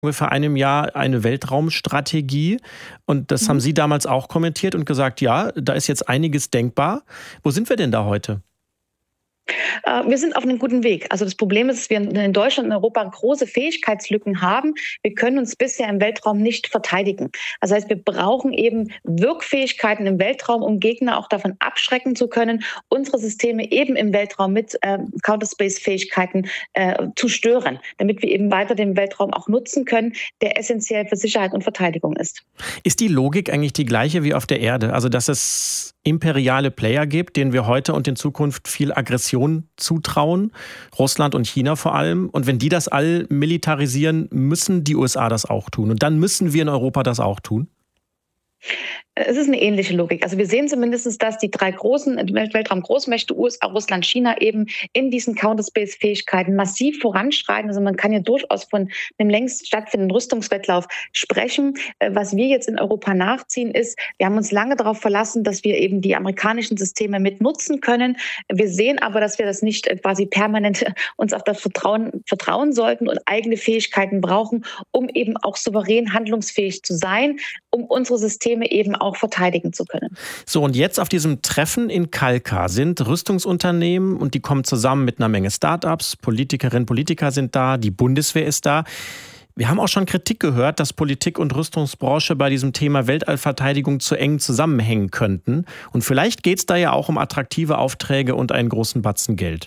ungefähr einem Jahr eine Weltraumstrategie. Und das haben Sie damals auch kommentiert und gesagt, ja, da ist jetzt einiges denkbar. Wo sind wir denn da heute? Wir sind auf einem guten Weg. Also das Problem ist, dass wir in Deutschland und Europa große Fähigkeitslücken haben. Wir können uns bisher im Weltraum nicht verteidigen. Das heißt, wir brauchen eben Wirkfähigkeiten im Weltraum, um Gegner auch davon abschrecken zu können, unsere Systeme eben im Weltraum mit Counterspace-Fähigkeiten zu stören, damit wir eben weiter den Weltraum auch nutzen können, der essentiell für Sicherheit und Verteidigung ist. Ist die Logik eigentlich die gleiche wie auf der Erde? Also dass es imperiale Player gibt, denen wir heute und in Zukunft viel Aggression zutrauen, Russland und China vor allem. Und wenn die das all militarisieren, müssen die USA das auch tun. Und dann müssen wir in Europa das auch tun? Es ist eine ähnliche Logik. Also wir sehen zumindest, dass die drei großen Weltraum-Großmächte, USA, Russland, China, eben in diesen Counterspace-Fähigkeiten massiv voranschreiten. Also man kann ja durchaus von einem längst stattfindenden Rüstungswettlauf sprechen. Was wir jetzt in Europa nachziehen ist, wir haben uns lange darauf verlassen, dass wir eben die amerikanischen Systeme mit nutzen können. Wir sehen aber, dass wir das nicht quasi permanent uns auf das vertrauen sollten und eigene Fähigkeiten brauchen, um eben auch souverän handlungsfähig zu sein, um unsere Systeme eben auch verteidigen zu können. So, und jetzt auf diesem Treffen in Kalkar sind Rüstungsunternehmen und die kommen zusammen mit einer Menge Start-ups, Politikerinnen, Politiker sind da, die Bundeswehr ist da. Wir haben auch schon Kritik gehört, dass Politik und Rüstungsbranche bei diesem Thema Weltallverteidigung zu eng zusammenhängen könnten. Und vielleicht geht es da ja auch um attraktive Aufträge und einen großen Batzen Geld.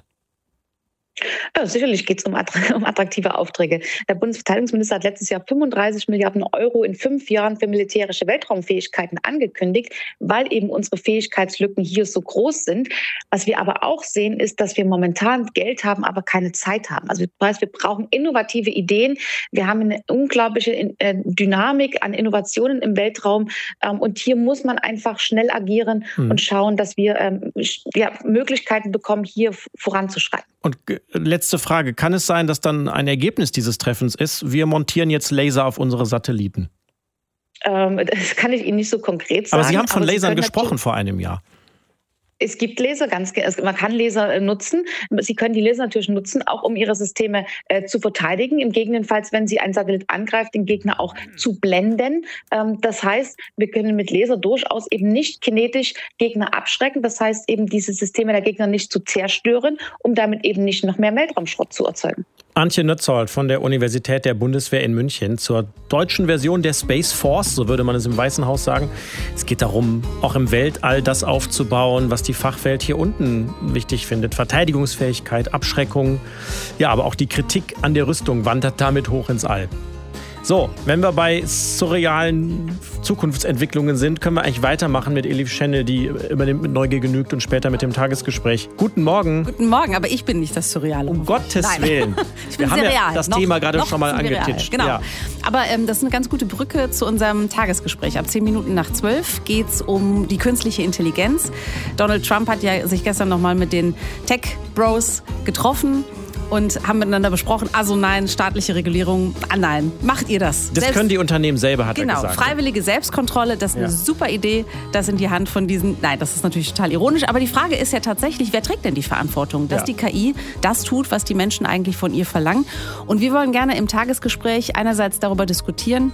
Ja, sicherlich geht es um attraktive Aufträge. Der Bundesverteidigungsminister hat letztes Jahr 35 Milliarden Euro in 5 Jahren für militärische Weltraumfähigkeiten angekündigt, weil eben unsere Fähigkeitslücken hier so groß sind. Was wir aber auch sehen, ist, dass wir momentan Geld haben, aber keine Zeit haben. Also wir brauchen innovative Ideen. Wir haben eine unglaubliche Dynamik an Innovationen im Weltraum. Und hier muss man einfach schnell agieren und schauen, dass wir Möglichkeiten bekommen, hier voranzuschreiten. Und letzte Frage, kann es sein, dass dann ein Ergebnis dieses Treffens ist, wir montieren jetzt Laser auf unsere Satelliten? Das kann ich Ihnen nicht so konkret sagen. Aber Sie haben von Lasern gesprochen vor einem Jahr. Es gibt Laser, man kann Laser nutzen. Sie können die Laser natürlich nutzen, auch um ihre Systeme zu verteidigen. Im Gegenfalls, wenn sie einen Satellit angreift, den Gegner auch zu blenden. Das heißt, wir können mit Laser durchaus eben nicht kinetisch Gegner abschrecken. Das heißt eben, diese Systeme der Gegner nicht zu zerstören, um damit eben nicht noch mehr Weltraumschrott zu erzeugen. Antje Nötzold von der Universität der Bundeswehr in München zur deutschen Version der Space Force, so würde man es im Weißen Haus sagen. Es geht darum, auch im Weltall das aufzubauen, was die Fachwelt hier unten wichtig findet. Verteidigungsfähigkeit, Abschreckung, ja, aber auch die Kritik an der Rüstung wandert damit hoch ins All. So, wenn wir bei surrealen Zukunftsentwicklungen sind, können wir eigentlich weitermachen mit Elif Schennel, die übernimmt mit Neugier genügt und später mit dem Tagesgespräch. Guten Morgen. Guten Morgen, aber ich bin nicht das Surreale. Um Gottes Willen. Ich bin wir haben real. Ja das Thema gerade schon mal angetitscht. Genau. Ja. Aber das ist eine ganz gute Brücke zu unserem Tagesgespräch. Ab 10 Minuten nach 12 geht es um die künstliche Intelligenz. Donald Trump hat ja sich gestern nochmal mit den Tech-Bros getroffen und haben miteinander besprochen, also nein, staatliche Regulierung, nein, macht ihr das. Das können die Unternehmen selber, hat er gesagt. Genau, freiwillige Selbstkontrolle, das ist eine super Idee, das in die Hand von diesen, nein, das ist natürlich total ironisch, aber die Frage ist ja tatsächlich, wer trägt denn die Verantwortung, dass die KI das tut, was die Menschen eigentlich von ihr verlangen. Und wir wollen gerne im Tagesgespräch einerseits darüber diskutieren,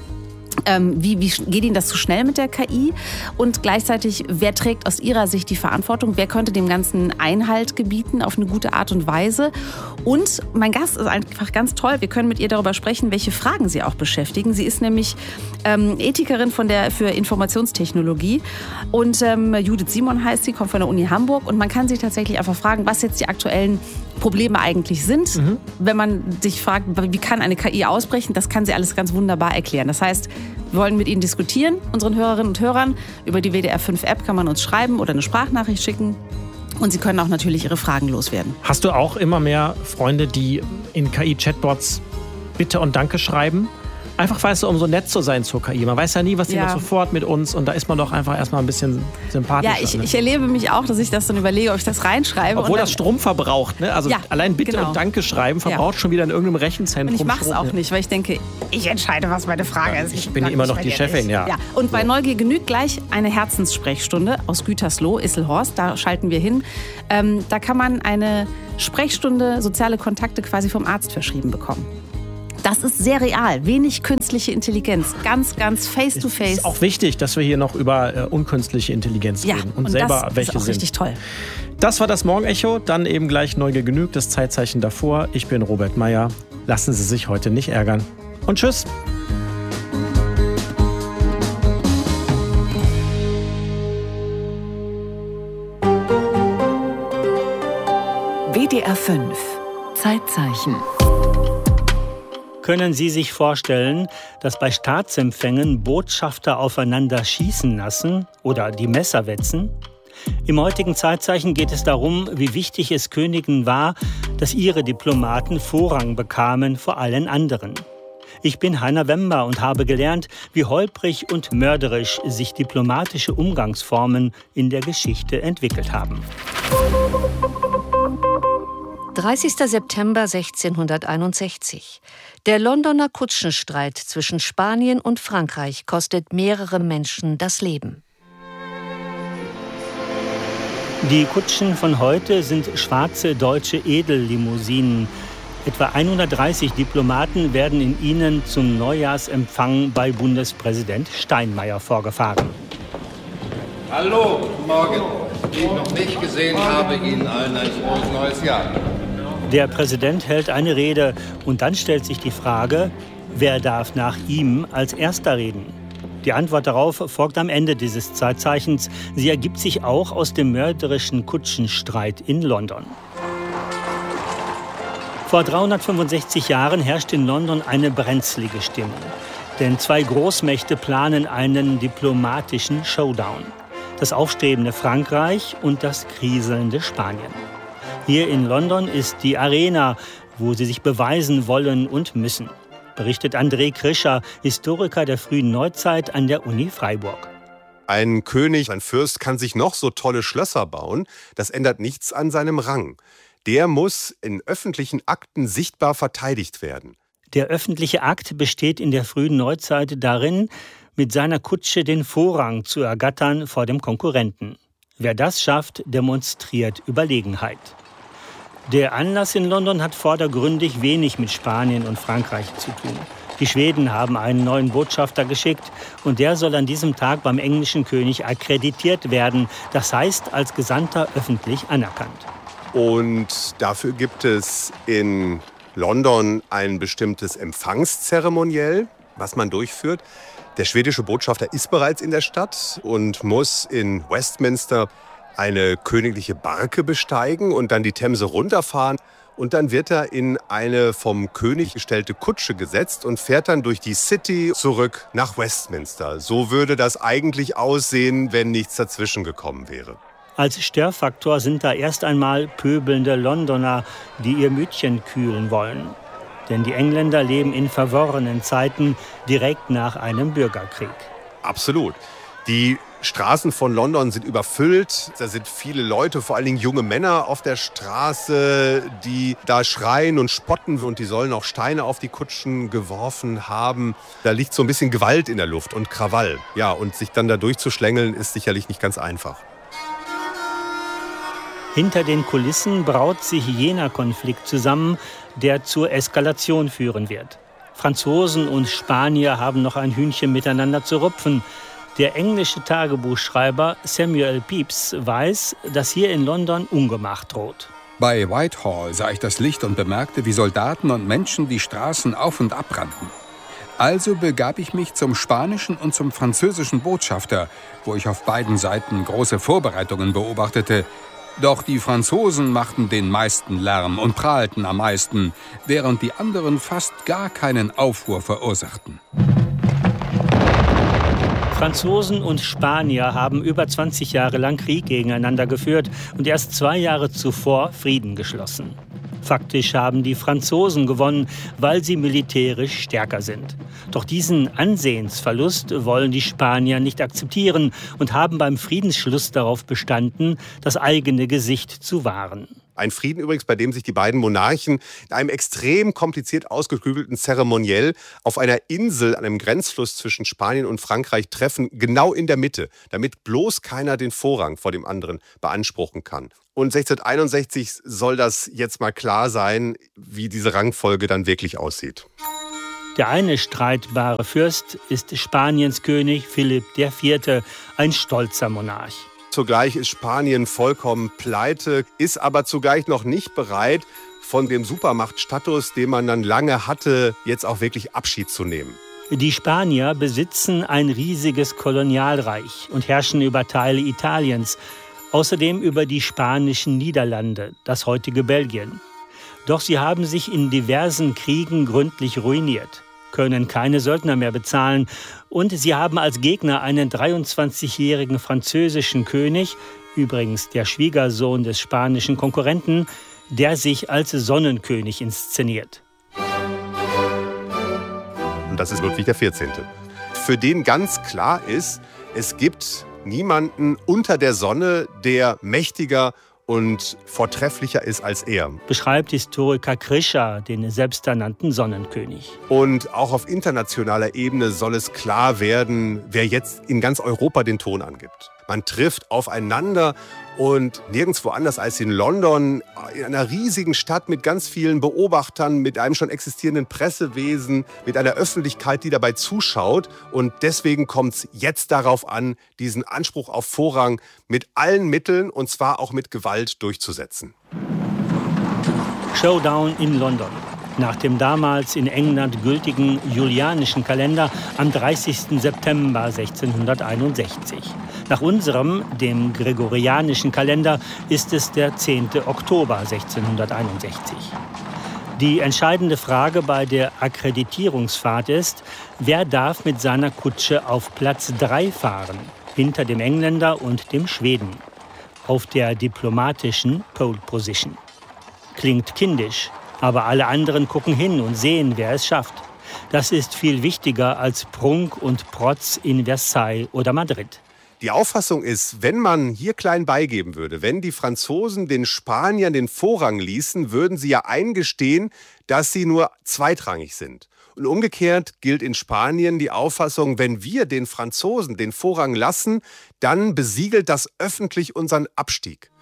wie geht Ihnen das zu schnell mit der KI? Und gleichzeitig, wer trägt aus Ihrer Sicht die Verantwortung? Wer könnte dem Ganzen Einhalt gebieten auf eine gute Art und Weise? Und mein Gast ist einfach ganz toll. Wir können mit ihr darüber sprechen, welche Fragen sie auch beschäftigen. Sie ist nämlich Ethikerin für Informationstechnologie. Und Judith Simon heißt sie, kommt von der Uni Hamburg. Und man kann sie tatsächlich einfach fragen, was jetzt die aktuellen Probleme eigentlich sind. Wenn man sich fragt, wie kann eine KI ausbrechen, das kann sie alles ganz wunderbar erklären. Das heißt, wir wollen mit Ihnen diskutieren, unseren Hörerinnen und Hörern. Über die WDR 5 App kann man uns schreiben oder eine Sprachnachricht schicken. Und Sie können auch natürlich Ihre Fragen loswerden. Hast du auch immer mehr Freunde, die in KI-Chatbots Bitte und Danke schreiben? Einfach, weißt du, um so nett zu sein zur KI. Man weiß ja nie, was die noch sofort mit uns, und da ist man doch einfach erstmal ein bisschen sympathischer. Ja, ich erlebe mich auch, dass ich das dann überlege, ob ich das reinschreibe. Obwohl das Strom verbraucht, ne? Also allein Bitte und Danke schreiben verbraucht schon wieder in irgendeinem Rechenzentrum. Und ich mache es auch nicht, weil ich denke, ich entscheide, was meine Frage ist. Ich bin immer noch die Chefin, ja. Und bei Neugier genügt gleich eine Herzenssprechstunde aus Gütersloh, Isselhorst, da schalten wir hin. Da kann man eine Sprechstunde soziale Kontakte quasi vom Arzt verschrieben bekommen. Das ist sehr real. Wenig künstliche Intelligenz. Ganz, ganz face-to-face. Es ist auch wichtig, dass wir hier noch über unkünstliche Intelligenz reden und selber das welche ist auch sind. Richtig toll. Das war das Morgenecho, dann eben gleich Neugier genügt, das Zeitzeichen davor. Ich bin Robert Meyer. Lassen Sie sich heute nicht ärgern. Und tschüss. WDR 5 Zeitzeichen. Können Sie sich vorstellen, dass bei Staatsempfängen Botschafter aufeinander schießen lassen oder die Messer wetzen? Im heutigen Zeitzeichen geht es darum, wie wichtig es Königen war, dass ihre Diplomaten Vorrang bekamen vor allen anderen. Ich bin Heiner Wember und habe gelernt, wie holprig und mörderisch sich diplomatische Umgangsformen in der Geschichte entwickelt haben. 30. September 1661. Der Londoner Kutschenstreit zwischen Spanien und Frankreich kostet mehrere Menschen das Leben. Die Kutschen von heute sind schwarze deutsche Edellimousinen. Etwa 130 Diplomaten werden in ihnen zum Neujahrsempfang bei Bundespräsident Steinmeier vorgefahren. Hallo, guten Morgen. Die ich noch nicht gesehen habe, Ihnen allen ein frohes neues Jahr. Der Präsident hält eine Rede und dann stellt sich die Frage, wer darf nach ihm als Erster reden? Die Antwort darauf folgt am Ende dieses Zeitzeichens. Sie ergibt sich auch aus dem mörderischen Kutschenstreit in London. Vor 365 Jahren herrscht in London eine brenzlige Stimmung. Denn zwei Großmächte planen einen diplomatischen Showdown. Das aufstrebende Frankreich und das kriselnde Spanien. Hier in London ist die Arena, wo sie sich beweisen wollen und müssen. Berichtet André Krischer, Historiker der frühen Neuzeit an der Uni Freiburg. Ein König, ein Fürst kann sich noch so tolle Schlösser bauen. Das ändert nichts an seinem Rang. Der muss in öffentlichen Akten sichtbar verteidigt werden. Der öffentliche Akt besteht in der frühen Neuzeit darin, mit seiner Kutsche den Vorrang zu ergattern vor dem Konkurrenten. Wer das schafft, demonstriert Überlegenheit. Der Anlass in London hat vordergründig wenig mit Spanien und Frankreich zu tun. Die Schweden haben einen neuen Botschafter geschickt und der soll an diesem Tag beim englischen König akkreditiert werden, das heißt als Gesandter öffentlich anerkannt. Und dafür gibt es in London ein bestimmtes Empfangszeremoniell, was man durchführt. Der schwedische Botschafter ist bereits in der Stadt und muss in Westminster eine königliche Barke besteigen und dann die Themse runterfahren. Und dann wird er in eine vom König gestellte Kutsche gesetzt und fährt dann durch die City zurück nach Westminster. So würde das eigentlich aussehen, wenn nichts dazwischen gekommen wäre. Als Störfaktor sind da erst einmal pöbelnde Londoner, die ihr Mütchen kühlen wollen. Denn die Engländer leben in verworrenen Zeiten direkt nach einem Bürgerkrieg. Absolut. Die Straßen von London sind überfüllt. Da sind viele Leute, vor allen Dingen junge Männer auf der Straße, die da schreien und spotten. Und die sollen auch Steine auf die Kutschen geworfen haben. Da liegt so ein bisschen Gewalt in der Luft und Krawall. Ja, und sich dann da durchzuschlängeln, ist sicherlich nicht ganz einfach. Hinter den Kulissen braut sich jener Konflikt zusammen, der zur Eskalation führen wird. Franzosen und Spanier haben noch ein Hühnchen miteinander zu rupfen. Der englische Tagebuchschreiber Samuel Pepys weiß, dass hier in London Ungemach droht. Bei Whitehall sah ich das Licht und bemerkte, wie Soldaten und Menschen die Straßen auf und ab rannten. Also begab ich mich zum spanischen und zum französischen Botschafter, wo ich auf beiden Seiten große Vorbereitungen beobachtete. Doch die Franzosen machten den meisten Lärm und prahlten am meisten, während die anderen fast gar keinen Aufruhr verursachten. Franzosen und Spanier haben über 20 Jahre lang Krieg gegeneinander geführt und erst 2 Jahre zuvor Frieden geschlossen. Faktisch haben die Franzosen gewonnen, weil sie militärisch stärker sind. Doch diesen Ansehensverlust wollen die Spanier nicht akzeptieren und haben beim Friedensschluss darauf bestanden, das eigene Gesicht zu wahren. Ein Frieden übrigens, bei dem sich die beiden Monarchen in einem extrem kompliziert ausgeklügelten Zeremoniell auf einer Insel an einem Grenzfluss zwischen Spanien und Frankreich treffen, genau in der Mitte, damit bloß keiner den Vorrang vor dem anderen beanspruchen kann. Und 1661 soll das jetzt mal klar sein, wie diese Rangfolge dann wirklich aussieht. Der eine streitbare Fürst ist Spaniens König Philipp IV., ein stolzer Monarch. Zugleich ist Spanien vollkommen pleite, ist aber zugleich noch nicht bereit, von dem Supermachtstatus, den man dann lange hatte, jetzt auch wirklich Abschied zu nehmen. Die Spanier besitzen ein riesiges Kolonialreich und herrschen über Teile Italiens, außerdem über die spanischen Niederlande, das heutige Belgien. Doch sie haben sich in diversen Kriegen gründlich ruiniert, können keine Söldner mehr bezahlen und sie haben als Gegner einen 23-jährigen französischen König, übrigens der Schwiegersohn des spanischen Konkurrenten, der sich als Sonnenkönig inszeniert. Und das ist Ludwig XIV. Für den ganz klar ist, es gibt niemanden unter der Sonne, der mächtiger und vortrefflicher ist als er. Beschreibt Historiker Krischer den selbsternannten Sonnenkönig. Und auch auf internationaler Ebene soll es klar werden, wer jetzt in ganz Europa den Ton angibt. Man trifft aufeinander und nirgendwo anders als in London, in einer riesigen Stadt mit ganz vielen Beobachtern, mit einem schon existierenden Pressewesen, mit einer Öffentlichkeit, die dabei zuschaut. Und deswegen kommt es jetzt darauf an, diesen Anspruch auf Vorrang mit allen Mitteln, und zwar auch mit Gewalt, durchzusetzen. Showdown in London. Nach dem damals in England gültigen julianischen Kalender am 30. September 1661. Nach unserem, dem gregorianischen Kalender, ist es der 10. Oktober 1661. Die entscheidende Frage bei der Akkreditierungsfahrt ist, wer darf mit seiner Kutsche auf Platz 3 fahren, hinter dem Engländer und dem Schweden, auf der diplomatischen Pole Position. Klingt kindisch, aber alle anderen gucken hin und sehen, wer es schafft. Das ist viel wichtiger als Prunk und Protz in Versailles oder Madrid. Die Auffassung ist, wenn man hier klein beigeben würde, wenn die Franzosen den Spaniern den Vorrang ließen, würden sie ja eingestehen, dass sie nur zweitrangig sind. Und umgekehrt gilt in Spanien die Auffassung, wenn wir den Franzosen den Vorrang lassen, dann besiegelt das öffentlich unseren Abstieg.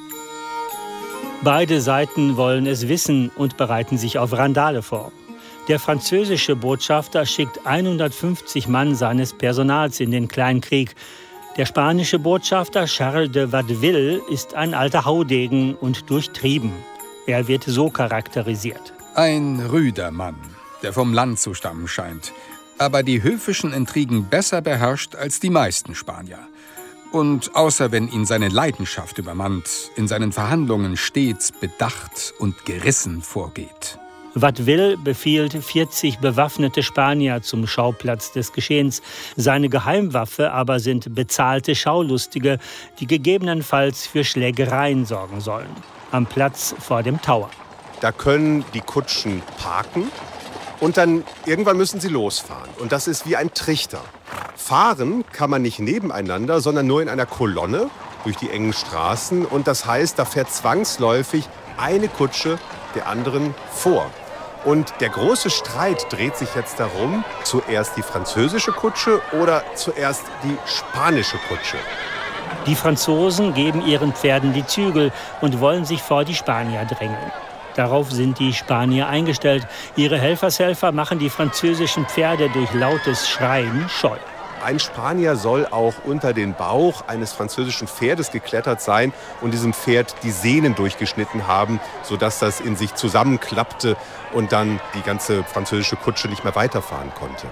Beide Seiten wollen es wissen und bereiten sich auf Randale vor. Der französische Botschafter schickt 150 Mann seines Personals in den Kleinkrieg. Der spanische Botschafter Charles de Watteville ist ein alter Haudegen und durchtrieben. Er wird so charakterisiert. Ein rüder Mann, der vom Land zu stammen scheint, aber die höfischen Intrigen besser beherrscht als die meisten Spanier. Und außer wenn ihn seine Leidenschaft übermannt, in seinen Verhandlungen stets bedacht und gerissen vorgeht. Watteville befiehlt 40 bewaffnete Spanier zum Schauplatz des Geschehens. Seine Geheimwaffe aber sind bezahlte Schaulustige, die gegebenenfalls für Schlägereien sorgen sollen. Am Platz vor dem Tower. Da können die Kutschen parken und dann irgendwann müssen sie losfahren. Und das ist wie ein Trichter. Fahren kann man nicht nebeneinander, sondern nur in einer Kolonne durch die engen Straßen. Und das heißt, da fährt zwangsläufig eine Kutsche der anderen vor. Und der große Streit dreht sich jetzt darum, zuerst die französische Kutsche oder zuerst die spanische Kutsche. Die Franzosen geben ihren Pferden die Zügel und wollen sich vor die Spanier drängeln. Darauf sind die Spanier eingestellt. Ihre Helfershelfer machen die französischen Pferde durch lautes Schreien scheu. Ein Spanier soll auch unter den Bauch eines französischen Pferdes geklettert sein und diesem Pferd die Sehnen durchgeschnitten haben, sodass das in sich zusammenklappte und dann die ganze französische Kutsche nicht mehr weiterfahren konnte.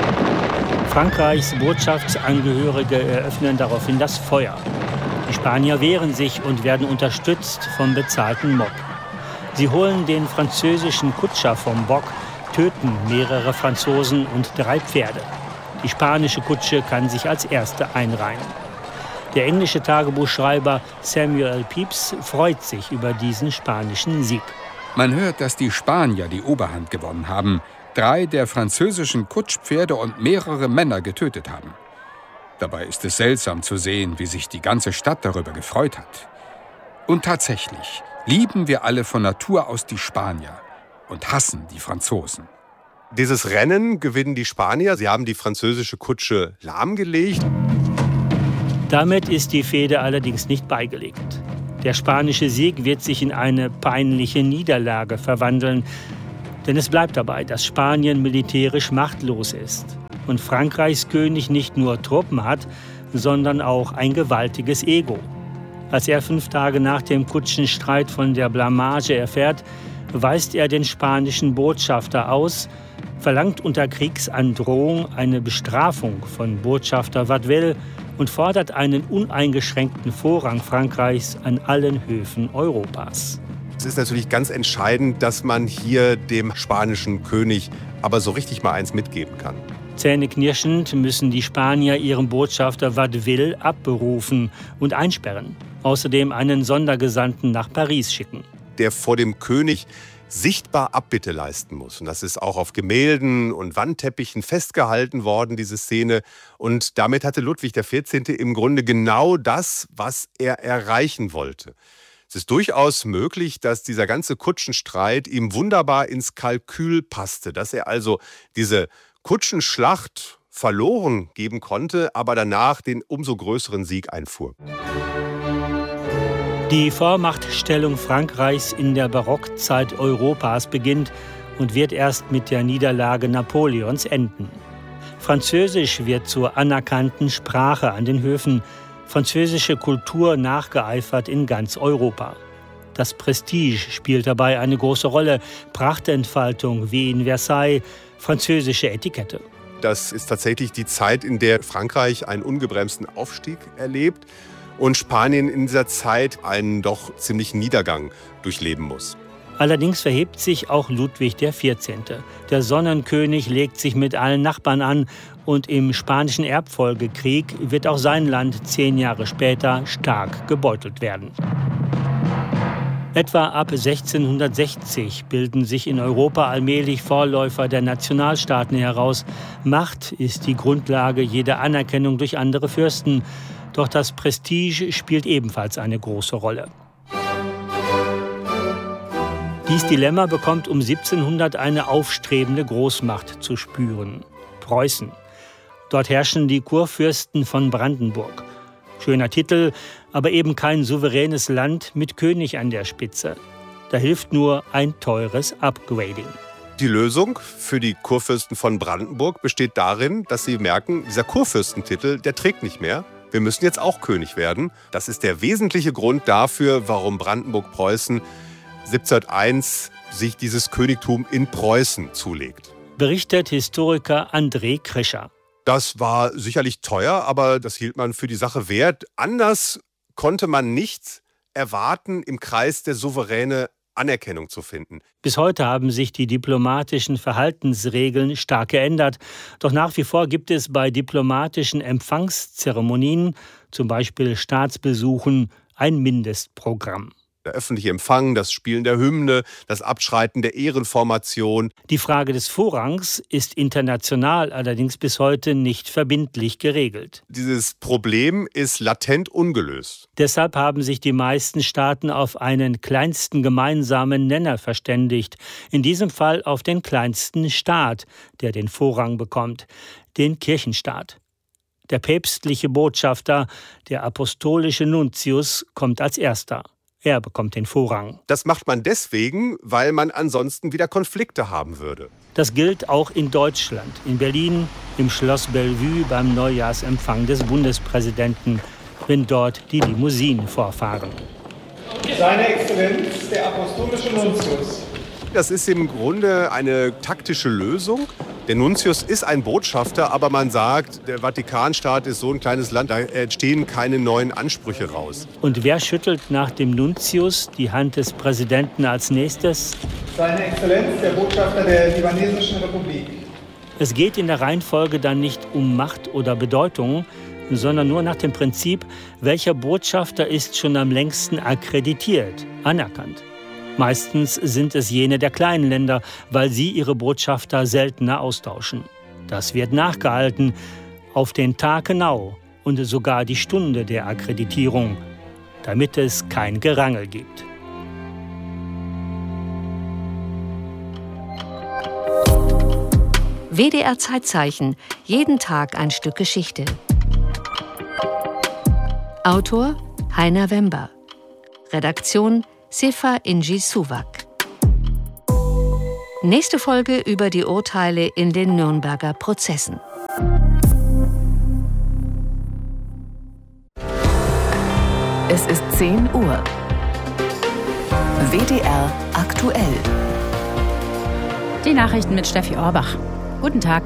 Frankreichs Botschaftsangehörige eröffnen daraufhin das Feuer. Die Spanier wehren sich und werden unterstützt vom bezahlten Mob. Sie holen den französischen Kutscher vom Bock, töten mehrere Franzosen und 3 Pferde. Die spanische Kutsche kann sich als erste einreihen. Der englische Tagebuchschreiber Samuel Pepys freut sich über diesen spanischen Sieg. Man hört, dass die Spanier die Oberhand gewonnen haben, 3 der französischen Kutschpferde und mehrere Männer getötet haben. Dabei ist es seltsam zu sehen, wie sich die ganze Stadt darüber gefreut hat. Und tatsächlich lieben wir alle von Natur aus die Spanier und hassen die Franzosen. Dieses Rennen gewinnen die Spanier. Sie haben die französische Kutsche lahmgelegt. Damit ist die Fehde allerdings nicht beigelegt. Der spanische Sieg wird sich in eine peinliche Niederlage verwandeln. Denn es bleibt dabei, dass Spanien militärisch machtlos ist und Frankreichs König nicht nur Truppen hat, sondern auch ein gewaltiges Ego. Als er 5 Tage nach dem Kutschenstreit von der Blamage erfährt, weist er den spanischen Botschafter aus, verlangt unter Kriegsandrohung eine Bestrafung von Botschafter Watteville und fordert einen uneingeschränkten Vorrang Frankreichs an allen Höfen Europas. Es ist natürlich ganz entscheidend, dass man hier dem spanischen König aber so richtig mal eins mitgeben kann. Zähneknirschend müssen die Spanier ihren Botschafter Watteville abberufen und einsperren. Außerdem einen Sondergesandten nach Paris schicken. Der vor dem König sichtbar Abbitte leisten muss. Und das ist auch auf Gemälden und Wandteppichen festgehalten worden, diese Szene. Und damit hatte Ludwig XIV. Im Grunde genau das, was er erreichen wollte. Es ist durchaus möglich, dass dieser ganze Kutschenstreit ihm wunderbar ins Kalkül passte, dass er also diese Kutschenschlacht verloren geben konnte, aber danach den umso größeren Sieg einfuhr. Die Vormachtstellung Frankreichs in der Barockzeit Europas beginnt und wird erst mit der Niederlage Napoleons enden. Französisch wird zur anerkannten Sprache an den Höfen, französische Kultur nachgeeifert in ganz Europa. Das Prestige spielt dabei eine große Rolle, Prachtentfaltung wie in Versailles, französische Etikette. Das ist tatsächlich die Zeit, in der Frankreich einen ungebremsten Aufstieg erlebt und Spanien in dieser Zeit einen doch ziemlichen Niedergang durchleben muss. Allerdings verhebt sich auch Ludwig XIV. Der Sonnenkönig legt sich mit allen Nachbarn an und im Spanischen Erbfolgekrieg wird auch sein Land 10 Jahre später stark gebeutelt werden. Etwa ab 1660 bilden sich in Europa allmählich Vorläufer der Nationalstaaten heraus. Macht ist die Grundlage jeder Anerkennung durch andere Fürsten. Doch das Prestige spielt ebenfalls eine große Rolle. Dieses Dilemma bekommt um 1700 eine aufstrebende Großmacht zu spüren: Preußen. Dort herrschen die Kurfürsten von Brandenburg. Schöner Titel, aber eben kein souveränes Land mit König an der Spitze. Da hilft nur ein teures Upgrading. Die Lösung für die Kurfürsten von Brandenburg besteht darin, dass sie merken, dieser Kurfürstentitel, der trägt nicht mehr. Wir müssen jetzt auch König werden. Das ist der wesentliche Grund dafür, warum Brandenburg-Preußen 1701 sich dieses Königtum in Preußen zulegt. Berichtet Historiker André Krischer. Das war sicherlich teuer, aber das hielt man für die Sache wert. Anders konnte man nicht erwarten, im Kreis der souveräne Anerkennung zu finden. Bis heute haben sich die diplomatischen Verhaltensregeln stark geändert. Doch nach wie vor gibt es bei diplomatischen Empfangszeremonien, zum Beispiel Staatsbesuchen, ein Mindestprogramm. Der öffentliche Empfang, das Spielen der Hymne, das Abschreiten der Ehrenformation. Die Frage des Vorrangs ist international allerdings bis heute nicht verbindlich geregelt. Dieses Problem ist latent ungelöst. Deshalb haben sich die meisten Staaten auf einen kleinsten gemeinsamen Nenner verständigt. In diesem Fall auf den kleinsten Staat, der den Vorrang bekommt, den Kirchenstaat. Der päpstliche Botschafter, der apostolische Nuntius, kommt als erster. Er bekommt den Vorrang. Das macht man deswegen, weil man ansonsten wieder Konflikte haben würde. Das gilt auch in Deutschland. In Berlin, im Schloss Bellevue beim Neujahrsempfang des Bundespräsidenten, wenn dort die Limousinen vorfahren. Seine Exzellenz, der apostolische Nuntius. Das ist im Grunde eine taktische Lösung. Der Nuntius ist ein Botschafter, aber man sagt, der Vatikanstaat ist so ein kleines Land, da entstehen keine neuen Ansprüche raus. Und wer schüttelt nach dem Nuntius die Hand des Präsidenten als nächstes? Seine Exzellenz, der Botschafter der Libanesischen Republik. Es geht in der Reihenfolge dann nicht um Macht oder Bedeutung, sondern nur nach dem Prinzip, welcher Botschafter ist schon am längsten akkreditiert, anerkannt. Meistens sind es jene der kleinen Länder, weil sie ihre Botschafter seltener austauschen. Das wird nachgehalten, auf den Tag genau und sogar die Stunde der Akkreditierung, damit es kein Gerangel gibt. WDR Zeitzeichen, jeden Tag ein Stück Geschichte. Autor Heiner Wember. Redaktion Sefa Inji Suwak. Nächste Folge über die Urteile in den Nürnberger Prozessen. Es ist 10 Uhr. WDR aktuell. Die Nachrichten mit Steffi Orbach. Guten Tag.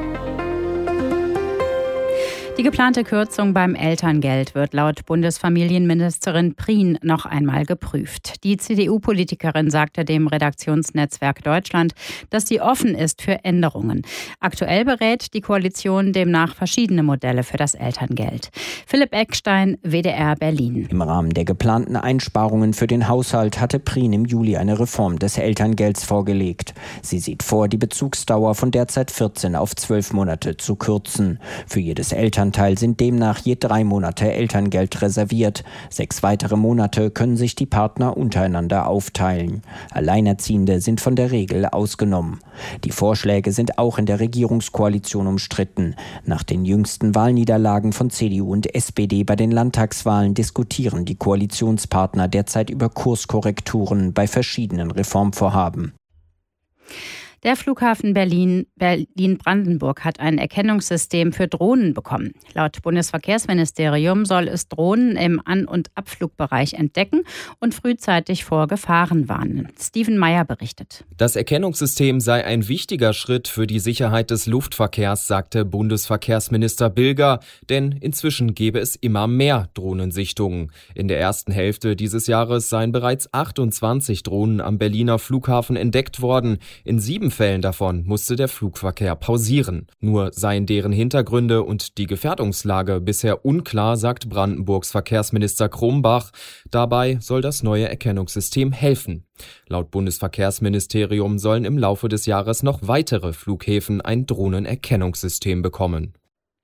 Die geplante Kürzung beim Elterngeld wird laut Bundesfamilienministerin Prien noch einmal geprüft. Die CDU-Politikerin sagte dem Redaktionsnetzwerk Deutschland, dass sie offen ist für Änderungen. Aktuell berät die Koalition demnach verschiedene Modelle für das Elterngeld. Philipp Eckstein, WDR Berlin. Im Rahmen der geplanten Einsparungen für den Haushalt hatte Prien im Juli eine Reform des Elterngelds vorgelegt. Sie sieht vor, die Bezugsdauer von derzeit 14 auf 12 Monate zu kürzen. Für jedes Elternteil sind demnach je 3 Monate Elterngeld reserviert. 6 weitere Monate können sich die Partner untereinander aufteilen. Alleinerziehende sind von der Regel ausgenommen. Die Vorschläge sind auch in der Regierungskoalition umstritten. Nach den jüngsten Wahlniederlagen von CDU und SPD bei den Landtagswahlen diskutieren die Koalitionspartner derzeit über Kurskorrekturen bei verschiedenen Reformvorhaben. Der Flughafen Berlin-Brandenburg hat ein Erkennungssystem für Drohnen bekommen. Laut Bundesverkehrsministerium soll es Drohnen im An- und Abflugbereich entdecken und frühzeitig vor Gefahren warnen. Steven Meyer berichtet. Das Erkennungssystem sei ein wichtiger Schritt für die Sicherheit des Luftverkehrs, sagte Bundesverkehrsminister Bilger, denn inzwischen gebe es immer mehr Drohnensichtungen. In der ersten Hälfte dieses Jahres seien bereits 28 Drohnen am Berliner Flughafen entdeckt worden. In 7 Fällen davon musste der Flugverkehr pausieren. Nur seien deren Hintergründe und die Gefährdungslage bisher unklar, sagt Brandenburgs Verkehrsminister Krombach. Dabei soll das neue Erkennungssystem helfen. Laut Bundesverkehrsministerium sollen im Laufe des Jahres noch weitere Flughäfen ein Drohnenerkennungssystem bekommen.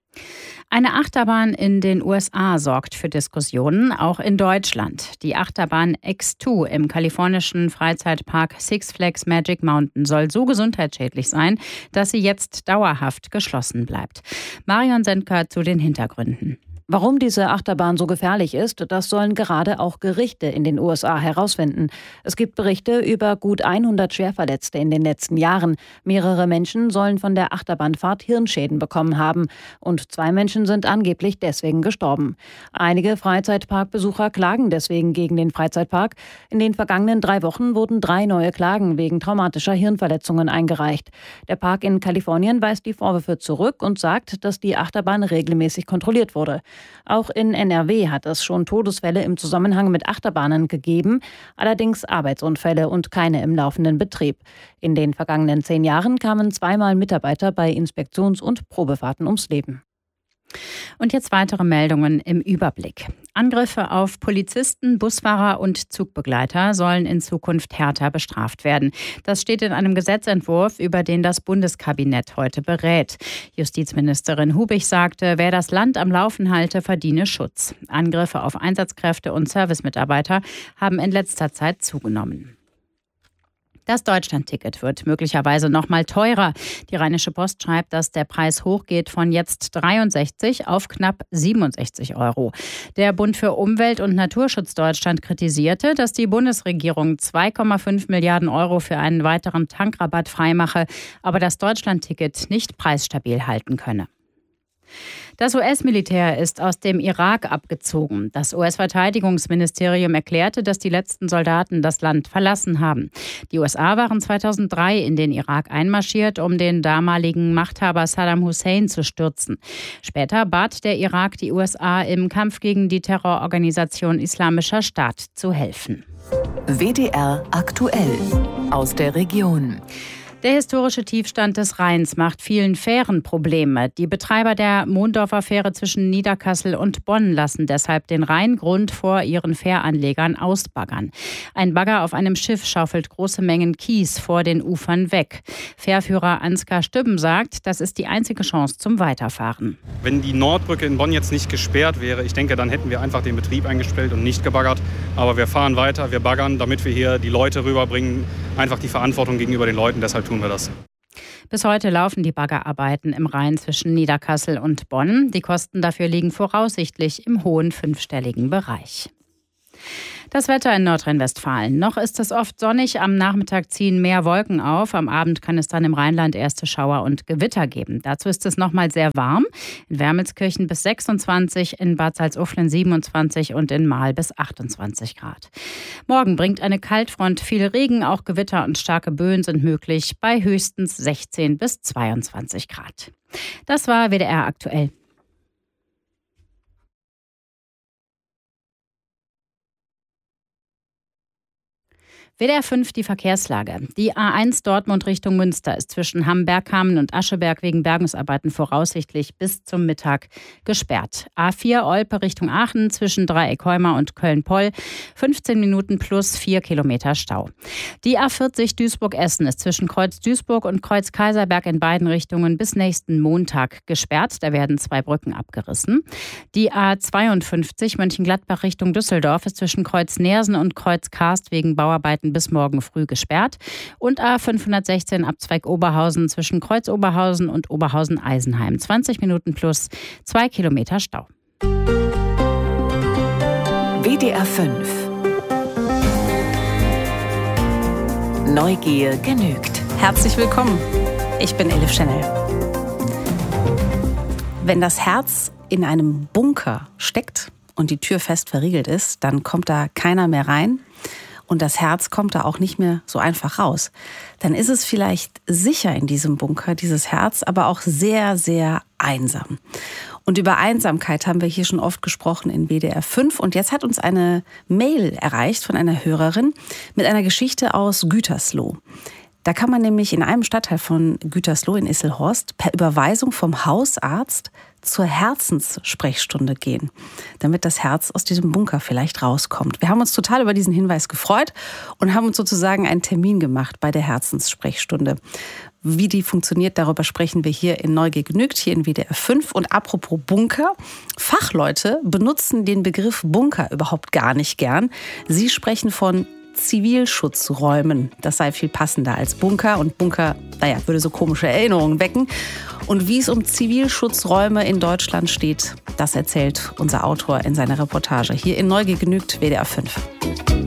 Eine Achterbahn in den USA sorgt für Diskussionen, auch in Deutschland. Die Achterbahn X2 im kalifornischen Freizeitpark Six Flags Magic Mountain soll so gesundheitsschädlich sein, dass sie jetzt dauerhaft geschlossen bleibt. Marion Sendker zu den Hintergründen. Warum diese Achterbahn so gefährlich ist, das sollen gerade auch Gerichte in den USA herausfinden. Es gibt Berichte über gut 100 Schwerverletzte in den letzten Jahren. Mehrere Menschen sollen von der Achterbahnfahrt Hirnschäden bekommen haben. Und 2 Menschen sind angeblich deswegen gestorben. Einige Freizeitparkbesucher klagen deswegen gegen den Freizeitpark. In den vergangenen 3 Wochen wurden 3 neue Klagen wegen traumatischer Hirnverletzungen eingereicht. Der Park in Kalifornien weist die Vorwürfe zurück und sagt, dass die Achterbahn regelmäßig kontrolliert wurde. Auch in NRW hat es schon Todesfälle im Zusammenhang mit Achterbahnen gegeben, allerdings Arbeitsunfälle und keine im laufenden Betrieb. In den vergangenen 10 Jahren kamen 2-mal Mitarbeiter bei Inspektions- und Probefahrten ums Leben. Und jetzt weitere Meldungen im Überblick. Angriffe auf Polizisten, Busfahrer und Zugbegleiter sollen in Zukunft härter bestraft werden. Das steht in einem Gesetzentwurf, über den das Bundeskabinett heute berät. Justizministerin Hubig sagte, wer das Land am Laufen halte, verdiene Schutz. Angriffe auf Einsatzkräfte und Servicemitarbeiter haben in letzter Zeit zugenommen. Das Deutschlandticket wird möglicherweise noch mal teurer. Die Rheinische Post schreibt, dass der Preis hochgeht von jetzt 63 auf knapp 67 €. Der Bund für Umwelt und Naturschutz Deutschland kritisierte, dass die Bundesregierung 2,5 Milliarden € für einen weiteren Tankrabatt freimache, aber das Deutschlandticket nicht preisstabil halten könne. Das US-Militär ist aus dem Irak abgezogen. Das US-Verteidigungsministerium erklärte, dass die letzten Soldaten das Land verlassen haben. Die USA waren 2003 in den Irak einmarschiert, um den damaligen Machthaber Saddam Hussein zu stürzen. Später bat der Irak die USA im Kampf gegen die Terrororganisation Islamischer Staat zu helfen. WDR aktuell aus der Region. Der historische Tiefstand des Rheins macht vielen Fähren Probleme. Die Betreiber der Mondorfer Fähre zwischen Niederkassel und Bonn lassen deshalb den Rheingrund vor ihren Fähranlegern ausbaggern. Ein Bagger auf einem Schiff schaufelt große Mengen Kies vor den Ufern weg. Fährführer Ansgar Stübben sagt, das ist die einzige Chance zum Weiterfahren. Wenn die Nordbrücke in Bonn jetzt nicht gesperrt wäre, ich denke, dann hätten wir einfach den Betrieb eingestellt und nicht gebaggert. Aber wir fahren weiter, wir baggern, damit wir hier die Leute rüberbringen. Einfach die Verantwortung gegenüber den Leuten, deshalb tun wir das. Bis heute laufen die Baggerarbeiten im Rhein zwischen Niederkassel und Bonn. Die Kosten dafür liegen voraussichtlich im hohen 5-stelligen Bereich. Das Wetter in Nordrhein-Westfalen. Noch ist es oft sonnig, am Nachmittag ziehen mehr Wolken auf. Am Abend kann es dann im Rheinland erste Schauer und Gewitter geben. Dazu ist es nochmal sehr warm. In Wermelskirchen bis 26, in Bad Salzuflen 27 und in Marl bis 28 Grad. Morgen bringt eine Kaltfront viel Regen, auch Gewitter und starke Böen sind möglich bei höchstens 16 bis 22 Grad. Das war WDR aktuell. WDR 5 die Verkehrslage. Die A1 Dortmund Richtung Münster ist zwischen Hamm-Bergkamen und Ascheberg wegen Bergungsarbeiten voraussichtlich bis zum Mittag gesperrt. A4 Olpe Richtung Aachen zwischen Dreieck-Heuma und Köln-Poll 15 Minuten plus 4 Kilometer Stau. Die A40 Duisburg-Essen ist zwischen Kreuz Duisburg und Kreuz Kaiserberg in beiden Richtungen bis nächsten Montag gesperrt. Da werden 2 Brücken abgerissen. Die A52 Mönchengladbach Richtung Düsseldorf ist zwischen Kreuz Neersen und Kreuz Karst wegen Bauarbeiten bis morgen früh gesperrt. Und A516 Abzweig Oberhausen zwischen Kreuz Oberhausen und Oberhausen-Eisenheim. 20 Minuten plus 2 Kilometer Stau. WDR 5 Neugier genügt. Herzlich willkommen. Ich bin Elif Channel. Wenn das Herz in einem Bunker steckt und die Tür fest verriegelt ist, dann kommt da keiner mehr rein. Und das Herz kommt da auch nicht mehr so einfach raus. Dann ist es vielleicht sicher in diesem Bunker, dieses Herz, aber auch sehr, sehr einsam. Und über Einsamkeit haben wir hier schon oft gesprochen in WDR 5. Und jetzt hat uns eine Mail erreicht von einer Hörerin mit einer Geschichte aus Gütersloh. Da kann man nämlich in einem Stadtteil von Gütersloh in Isselhorst per Überweisung vom Hausarzt zur Herzenssprechstunde gehen, damit das Herz aus diesem Bunker vielleicht rauskommt. Wir haben uns total über diesen Hinweis gefreut und haben uns sozusagen einen Termin gemacht bei der Herzenssprechstunde. Wie die funktioniert, darüber sprechen wir hier in Neugier genügt, hier in WDR 5. Und apropos Bunker, Fachleute benutzen den Begriff Bunker überhaupt gar nicht gern. Sie sprechen von Zivilschutzräumen. Das sei viel passender als Bunker. Und Bunker, würde so komische Erinnerungen wecken. Und wie es um Zivilschutzräume in Deutschland steht, das erzählt unser Autor in seiner Reportage hier in Neugier genügt, WDR 5.